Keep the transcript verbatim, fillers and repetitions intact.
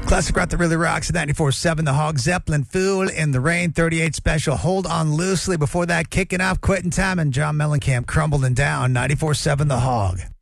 Classic rock that really rocks at ninety-four seven The Hog. Zeppelin, Fool in the Rain, thirty-eight special. Hold on loosely. Before that, kicking off, Quitting Time, and John Mellencamp, Crumbling Down, ninety-four seven The Hog.